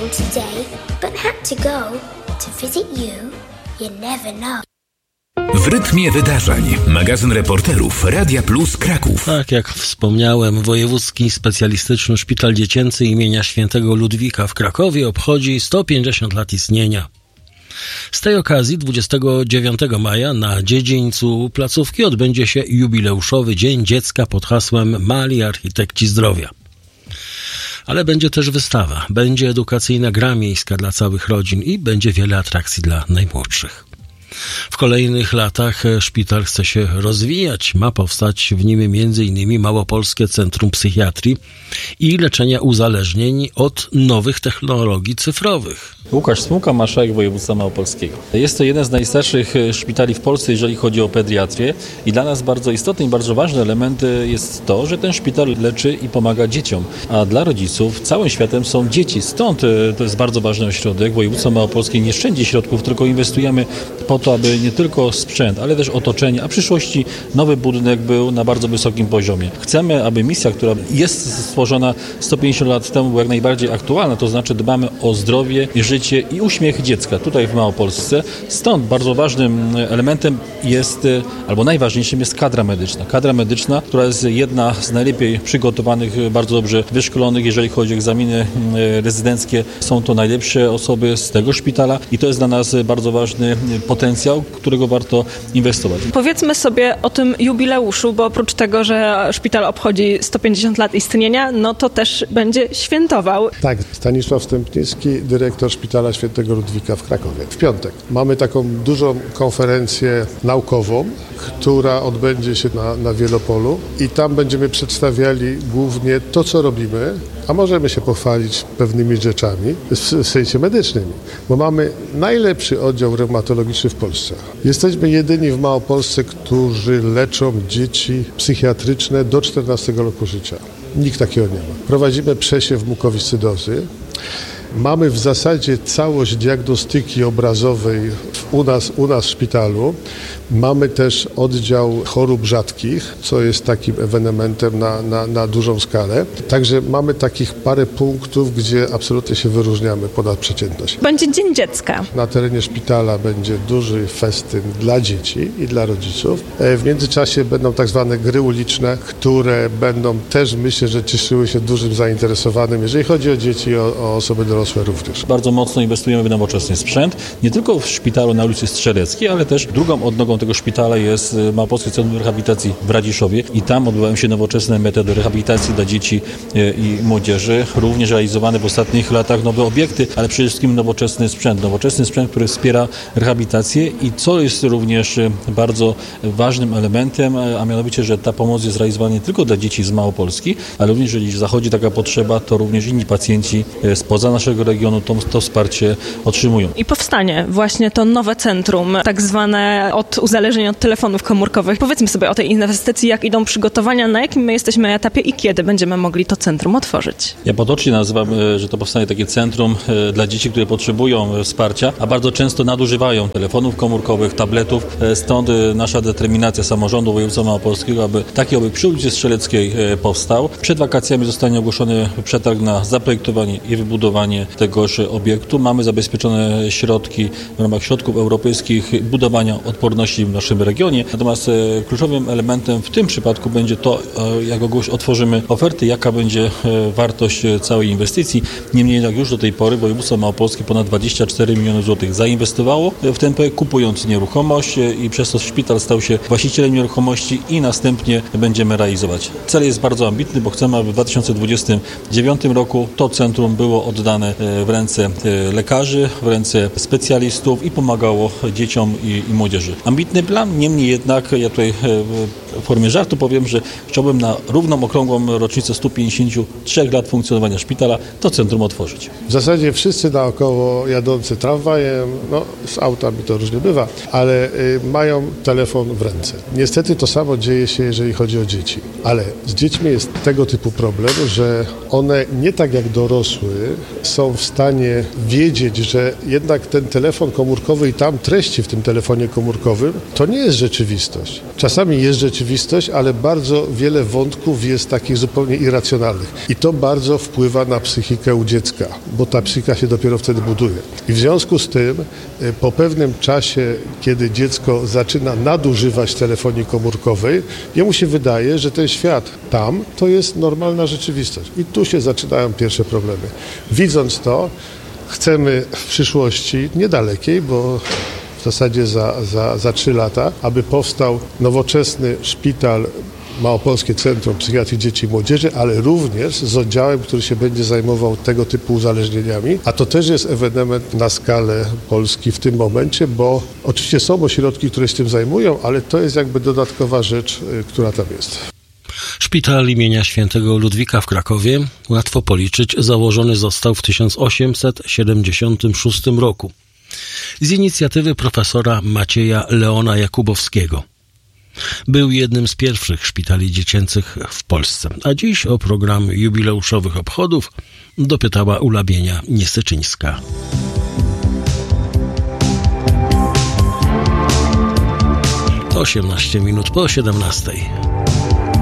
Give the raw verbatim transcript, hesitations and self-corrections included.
home today, but had to go to visit you. You never know. W rytmie wydarzeń. Magazyn reporterów Radia Plus Kraków. Tak jak wspomniałem, Wojewódzki Specjalistyczny Szpital Dziecięcy imienia Świętego Ludwika w Krakowie obchodzi sto pięćdziesiąt lat istnienia. Z tej okazji dwudziestego dziewiątego maja na dziedzińcu placówki odbędzie się jubileuszowy Dzień Dziecka pod hasłem Mali Architekci Zdrowia. Ale będzie też wystawa, będzie edukacyjna gra miejska dla całych rodzin i będzie wiele atrakcji dla najmłodszych. W kolejnych latach szpital chce się rozwijać. Ma powstać w nim między innymi Małopolskie Centrum Psychiatrii i Leczenia Uzależnień od nowych technologii cyfrowych. Łukasz Smułka, marszałek województwa małopolskiego. Jest to jeden z najstarszych szpitali w Polsce, jeżeli chodzi o pediatrię i dla nas bardzo istotny i bardzo ważny element jest to, że ten szpital leczy i pomaga dzieciom, a dla rodziców całym światem są dzieci. Stąd to jest bardzo ważny ośrodek. Województwo małopolskie nie szczędzi środków, tylko inwestujemy po to, aby nie tylko sprzęt, ale też otoczenie, a w przyszłości nowy budynek był na bardzo wysokim poziomie. Chcemy, aby misja, która jest stworzona sto pięćdziesiąt lat temu, była jak najbardziej aktualna, to znaczy dbamy o zdrowie, życie i uśmiech dziecka tutaj w Małopolsce. Stąd bardzo ważnym elementem jest, albo najważniejszym jest kadra medyczna. Kadra medyczna, która jest jedna z najlepiej przygotowanych, bardzo dobrze wyszkolonych, jeżeli chodzi o egzaminy rezydenckie. Są to najlepsze osoby z tego szpitala i to jest dla nas bardzo ważny potencjał, którego warto inwestować. Powiedzmy sobie o tym jubileuszu, bo oprócz tego, że szpital obchodzi sto pięćdziesiąt lat istnienia, no to też będzie świętował. Tak, Stanisław Stępnicki, dyrektor Szpitala Świętego Ludwika w Krakowie. W piątek mamy taką dużą konferencję naukową, która odbędzie się na, na Wielopolu i tam będziemy przedstawiali głównie to, co robimy, a możemy się pochwalić pewnymi rzeczami w sensie medycznym, bo mamy najlepszy oddział reumatologiczny w Polsce. Jesteśmy jedyni w Małopolsce, którzy leczą dzieci psychiatryczne do czternastego roku życia. Nikt takiego nie ma. Prowadzimy przesiew mukowiscydozy. Mamy w zasadzie całość diagnostyki obrazowej u nas, u nas w szpitalu. Mamy też oddział chorób rzadkich, co jest takim ewenementem na, na, na dużą skalę. Także mamy takich parę punktów, gdzie absolutnie się wyróżniamy ponad przeciętność. Będzie Dzień Dziecka. Na terenie szpitala będzie duży festyn dla dzieci i dla rodziców. W międzyczasie będą tak zwane gry uliczne, które będą też, myślę, że cieszyły się dużym zainteresowaniem, jeżeli chodzi o dzieci i o, o osoby dorosłe również. Bardzo mocno inwestujemy w nowoczesny sprzęt, nie tylko w szpitalu na ulicy Strzeleckiej, ale też drugą odnogą tego szpitala jest Małopolskie Centrum Rehabilitacji w Radziszowie i tam odbywają się nowoczesne metody rehabilitacji dla dzieci i młodzieży. Również realizowane w ostatnich latach nowe obiekty, ale przede wszystkim nowoczesny sprzęt. Nowoczesny sprzęt, który wspiera rehabilitację i co jest również bardzo ważnym elementem, a mianowicie, że ta pomoc jest realizowana nie tylko dla dzieci z Małopolski, ale również, jeżeli zachodzi taka potrzeba, to również inni pacjenci spoza naszego regionu to, to wsparcie otrzymują. I powstanie właśnie to nowe centrum, tak zwane od uzależnień od telefonów komórkowych. Powiedzmy sobie o tej inwestycji, jak idą przygotowania, na jakim my jesteśmy etapie i kiedy będziemy mogli to centrum otworzyć. Ja potocznie nazywam, że to powstanie takie centrum dla dzieci, które potrzebują wsparcia, a bardzo często nadużywają telefonów komórkowych, tabletów. Stąd nasza determinacja samorządu województwa małopolskiego, aby taki obiekt przy ulicy Strzeleckiej powstał. Przed wakacjami zostanie ogłoszony przetarg na zaprojektowanie i wybudowanie tegoż obiektu. Mamy zabezpieczone środki w ramach środków europejskich budowania odporności w naszym regionie. Natomiast kluczowym elementem w tym przypadku będzie to, jak otworzymy oferty, jaka będzie wartość całej inwestycji. Niemniej jednak już do tej pory województwo małopolskie ponad dwadzieścia cztery miliony złotych zainwestowało w ten projekt, kupując nieruchomość i przez to szpital stał się właścicielem nieruchomości i następnie będziemy realizować. Cel jest bardzo ambitny, bo chcemy, aby w dwa tysiące dwudziestym dziewiątym roku to centrum było oddane w ręce lekarzy, w ręce specjalistów i pomagało dzieciom i, i młodzieży. Ambitny plan, niemniej jednak ja tutaj w formie żartu powiem, że chciałbym na równą, okrągłą rocznicę stu pięćdziesięciu trzech lat funkcjonowania szpitala to centrum otworzyć. W zasadzie wszyscy naokoło jadący tramwajem, no z autami to różnie bywa, ale y, mają telefon w ręce. Niestety to samo dzieje się, jeżeli chodzi o dzieci, ale z dziećmi jest tego typu problem, że one nie tak jak dorosły są w stanie wiedzieć, że jednak ten telefon komórkowy i tam treści w tym telefonie komórkowym to nie jest rzeczywistość. Czasami jest rzeczywistość, rzeczywistość, ale bardzo wiele wątków jest takich zupełnie irracjonalnych. I to bardzo wpływa na psychikę u dziecka, bo ta psychika się dopiero wtedy buduje. I w związku z tym po pewnym czasie, kiedy dziecko zaczyna nadużywać telefonii komórkowej, jemu się wydaje, że ten świat tam to jest normalna rzeczywistość. I tu się zaczynają pierwsze problemy. Widząc to, chcemy w przyszłości, niedalekiej, bo w zasadzie za, za, za trzy lata, aby powstał nowoczesny szpital, Małopolskie Centrum Psychiatrii Dzieci i Młodzieży, ale również z oddziałem, który się będzie zajmował tego typu uzależnieniami, a to też jest ewenement na skalę Polski w tym momencie, bo oczywiście są ośrodki, które się tym zajmują, ale to jest jakby dodatkowa rzecz, która tam jest. Szpital imienia świętego Ludwika w Krakowie, łatwo policzyć, założony został w tysiąc osiemset siedemdziesiątym szóstym roku z inicjatywy profesora Macieja Leona Jakubowskiego. Był jednym z pierwszych szpitali dziecięcych w Polsce, a dziś o program jubileuszowych obchodów dopytała Ulabienia Niesyczyńska. osiemnaście minut po siedemnastej.